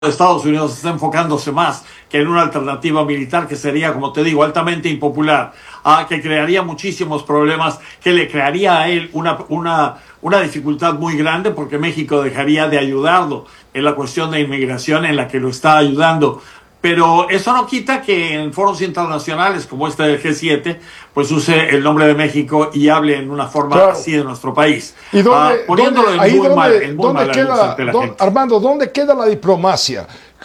Estados Unidos está enfocándose más que en una alternativa militar que sería, como te digo, altamente impopular, que crearía muchísimos problemas, que le crearía a él una dificultad muy grande porque México dejaría de ayudarlo en la cuestión de inmigración en la que lo está ayudando. Pero eso no quita que en foros internacionales como este del G7, pues use el nombre de México y hable en una forma así de nuestro país. ¿Y poniéndolo en muy mala luz ante la gente. Armando, ¿dónde queda la diplomacia?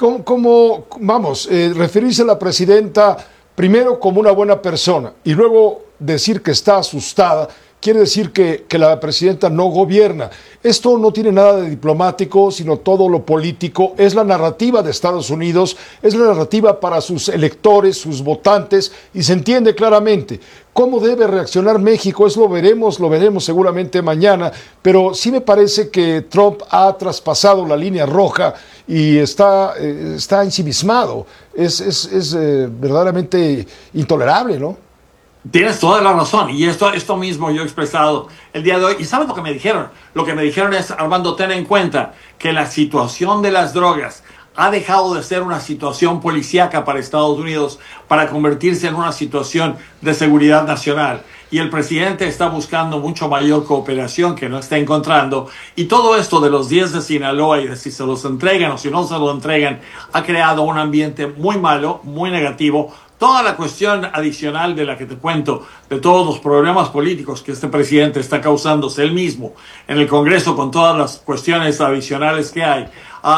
Vamos, referirse a la presidenta primero como una buena persona y luego decir que está asustada, quiere decir que la presidenta no gobierna. Esto no tiene nada de diplomático, sino todo lo político. Es la narrativa de Estados Unidos, es la narrativa para sus electores, sus votantes, y se entiende claramente. ¿Cómo debe reaccionar México? Eso lo veremos seguramente mañana, pero sí me parece que Trump ha traspasado la línea roja y está ensimismado. Es verdaderamente intolerable, ¿no? Tienes toda la razón, y esto mismo yo he expresado el día de hoy. ¿Y sabes lo que me dijeron? Lo que me dijeron es, Armando, ten en cuenta que la situación de las drogas ha dejado de ser una situación policíaca para Estados Unidos para convertirse en una situación de seguridad nacional. Y el presidente está buscando mucho mayor cooperación que no está encontrando. Y todo esto de los 10 de Sinaloa y de si se los entregan o si no se lo entregan ha creado un ambiente muy malo, muy negativo. Toda la cuestión adicional de la que te cuento, de todos los problemas políticos que este presidente está causándose él mismo en el Congreso con todas las cuestiones adicionales que hay,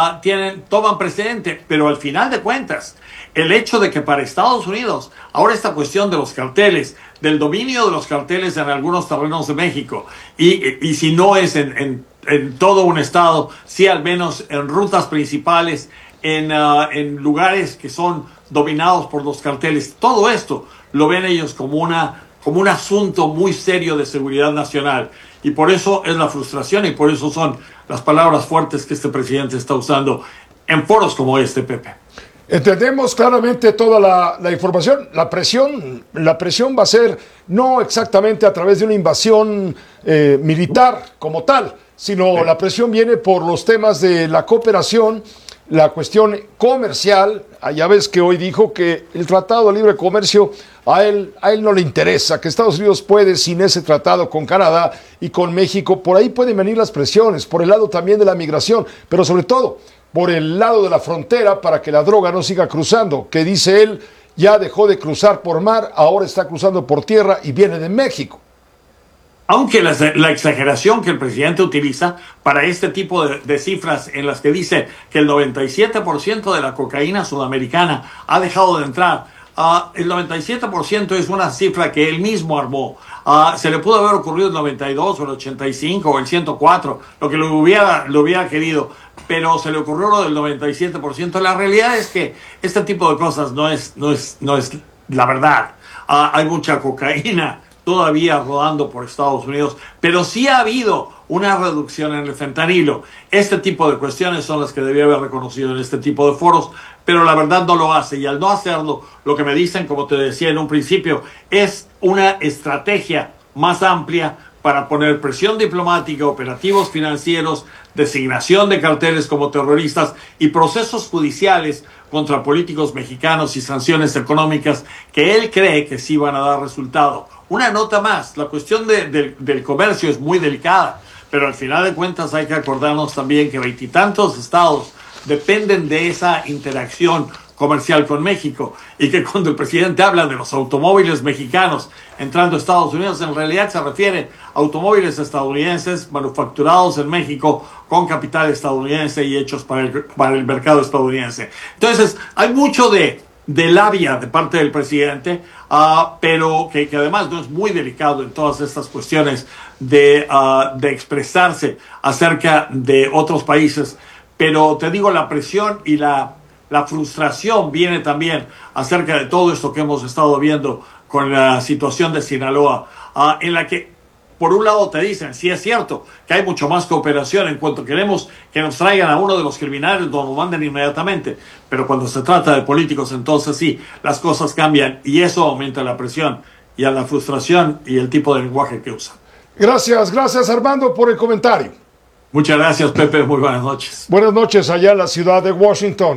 toman precedente, pero al final de cuentas, el hecho de que para Estados Unidos, ahora esta cuestión de los carteles, del dominio de los carteles en algunos terrenos de México, y si no es en todo un estado, sí al menos en rutas principales, en lugares que son dominados por los carteles. Todo esto lo ven ellos como un asunto muy serio de seguridad nacional. Y por eso es la frustración y por eso son las palabras fuertes que este presidente está usando en foros como este, Pepe. Entendemos claramente toda la información. La presión va a ser no exactamente a través de una invasión militar como tal, sino la presión viene por los temas de la cooperación, la cuestión comercial. Ya ves que hoy dijo que el Tratado de Libre Comercio a él no le interesa, que Estados Unidos puede sin ese tratado con Canadá y con México. Por ahí pueden venir las presiones, por el lado también de la migración, pero sobre todo por el lado de la frontera para que la droga no siga cruzando, que dice él ya dejó de cruzar por mar, ahora está cruzando por tierra y viene de México. Aunque la exageración que el presidente utiliza para este tipo de cifras en las que dice que el 97% de la cocaína sudamericana ha dejado de entrar, el 97% es una cifra que él mismo armó. Se le pudo haber ocurrido el 92 o el 85 o el 104, lo que lo hubiera querido, pero se le ocurrió lo del 97%. La realidad es que este tipo de cosas no es la verdad. Hay mucha cocaína todavía rodando por Estados Unidos, pero sí ha habido una reducción en el fentanilo. Este tipo de cuestiones son las que debía haber reconocido en este tipo de foros, pero la verdad no lo hace, y al no hacerlo, lo que me dicen, como te decía en un principio, es una estrategia más amplia para poner presión diplomática, operativos financieros, designación de carteles como terroristas y procesos judiciales contra políticos mexicanos y sanciones económicas que él cree que sí van a dar resultado. Una nota más, la cuestión del comercio es muy delicada, pero al final de cuentas hay que acordarnos también que veintitantos estados dependen de esa interacción comercial con México, y que cuando el presidente habla de los automóviles mexicanos entrando a Estados Unidos, en realidad se refiere a automóviles estadounidenses manufacturados en México con capital estadounidense y hechos para el mercado estadounidense. Entonces, hay mucho de labia de parte del presidente, pero que además no es muy delicado en todas estas cuestiones de expresarse acerca de otros países. Pero te digo, la presión y la frustración viene también acerca de todo esto que hemos estado viendo con la situación de Sinaloa, en la que, por un lado, te dicen, sí es cierto, que hay mucho más cooperación en cuanto queremos que nos traigan a uno de los criminales, nos manden inmediatamente, pero cuando se trata de políticos, entonces sí, las cosas cambian, y eso aumenta la presión y a la frustración y el tipo de lenguaje que usan. Gracias Armando por el comentario. Muchas gracias, Pepe. Muy buenas noches. Buenas noches allá en la ciudad de Washington.